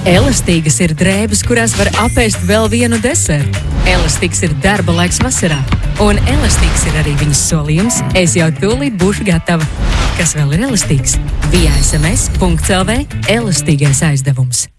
Elastīgas ir drēbes, kurās var apēst vēl vienu desertu. Elastīgs ir darba laiks vasarā. Un elastīgs ir arī viņas solījums. Es jau tūlīt būšu gatava. Kas vēl ir elastīgs? Via SMS.lv elastīgais aizdevums.